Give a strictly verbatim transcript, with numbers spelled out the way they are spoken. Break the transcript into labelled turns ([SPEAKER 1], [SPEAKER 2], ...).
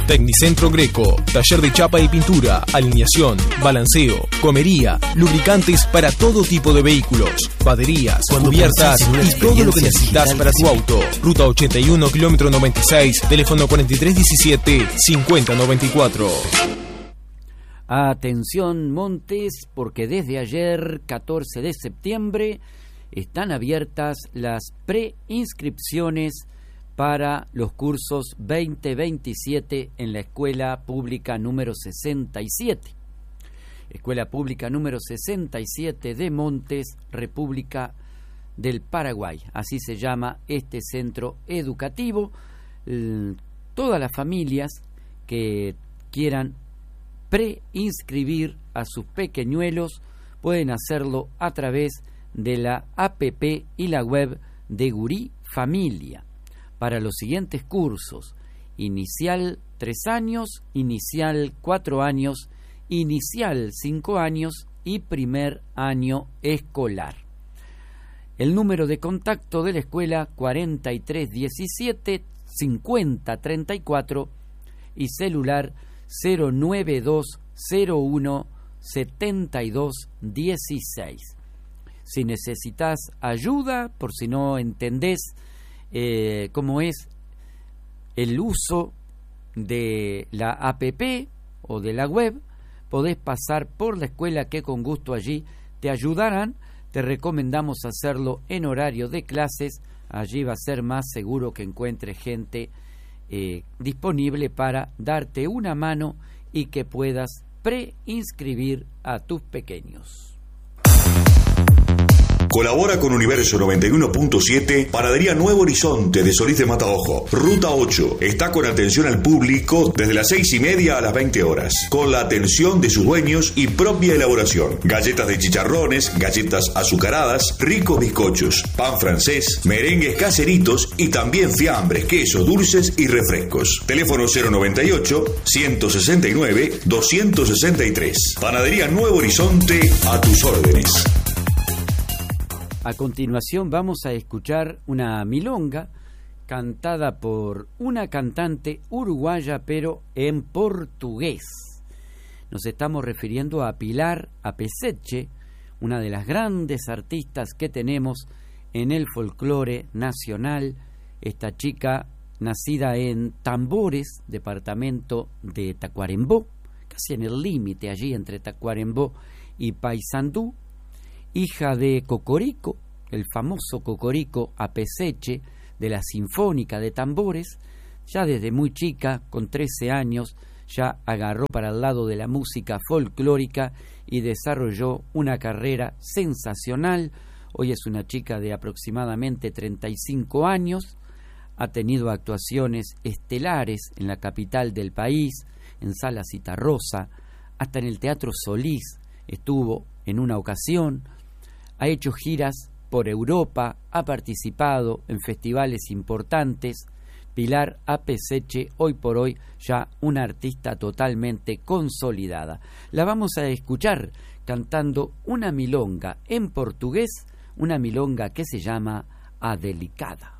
[SPEAKER 1] Tecnicentro Greco, taller de chapa y pintura, alineación, balanceo, comería, lubricantes para todo tipo de vehículos, baterías,
[SPEAKER 2] Cuando
[SPEAKER 1] cubiertas y todo lo que necesitas
[SPEAKER 2] digital,
[SPEAKER 1] para tu auto. Ruta ochenta y uno, kilómetro noventa y seis, teléfono cuarenta y tres diecisiete, cincuenta noventa y cuatro.
[SPEAKER 3] Atención Montes, porque desde ayer, catorce de septiembre, están abiertas las preinscripciones para los cursos veinte veintisiete en la Escuela Pública número sesenta y siete. Escuela Pública número sesenta y siete de Montes, República del Paraguay. Así se llama este centro educativo. Todas las familias que quieran preinscribir a sus pequeñuelos pueden hacerlo a través de la app y la web de Gurí Familia. Para los siguientes cursos: inicial tres años, inicial cuatro años, inicial cinco años y primer año escolar. El número de contacto de la escuela cuarenta y tres diecisiete cincuenta treinta y cuatro y celular cero nueve dos cero uno setenta y dos dieciséis. Si necesitas ayuda, por si no entendés eh, cómo es el uso de la app o de la web, podés pasar por la escuela, que con gusto allí te ayudarán. Te recomendamos hacerlo en horario de clases. Allí va a ser más seguro que encuentres gente eh, disponible para darte una mano y que puedas preinscribir a tus pequeños.
[SPEAKER 4] Colabora con Universo noventa y uno punto siete, Panadería Nuevo Horizonte de Solís de Mataojo, Ruta ocho. Está con atención al público desde las seis y media a las veinte horas, con la atención de sus dueños y propia elaboración. Galletas de chicharrones, galletas azucaradas, ricos bizcochos, pan francés, merengues caseritos y también fiambres, quesos, dulces y refrescos. Teléfono cero noventa y ocho, ciento sesenta y nueve, doscientos sesenta y tres. Panadería Nuevo Horizonte, a tus órdenes.
[SPEAKER 3] A continuación vamos a escuchar una milonga cantada por una cantante uruguaya, pero en portugués. Nos estamos refiriendo a Pilar Apesseche, una de las grandes artistas que tenemos en el folclore nacional. Esta chica, nacida en Tambores, departamento de Tacuarembó, casi en el límite allí entre Tacuarembó y Paysandú, hija de Cocorico, el famoso Cocorico Apesseche de la Sinfónica de Tambores. Ya desde muy chica, con trece años, ya agarró para el lado de la música folclórica y desarrolló una carrera sensacional. Hoy es una chica de aproximadamente treinta y cinco años, ha tenido actuaciones estelares en la capital del país, en Sala Citarrosa, hasta en el Teatro Solís estuvo en una ocasión. Ha hecho giras por Europa, ha participado en festivales importantes. Pilar Apesseche, hoy por hoy ya una artista totalmente consolidada. La vamos a escuchar cantando una milonga en portugués, una milonga que se llama A Delicada.